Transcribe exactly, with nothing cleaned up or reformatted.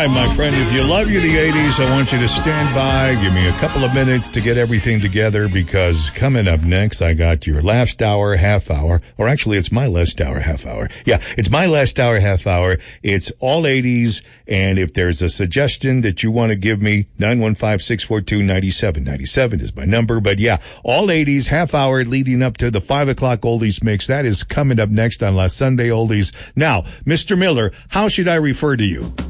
right, my friend, if you love you the eighties, I want you to stand by. Give me a couple of minutes to get everything together, because coming up next, I got your last hour, half hour, or actually it's my last hour, half hour. Yeah, it's my last hour, half hour. It's all eighties, and if there's a suggestion that you want to give me, nine one five, six four two, nine seven nine seven is my number. But yeah, all eighties, half hour leading up to the five o'clock oldies mix. That is coming up next on La Sunday Oldies. Now, Mister Miller, how should I refer to you?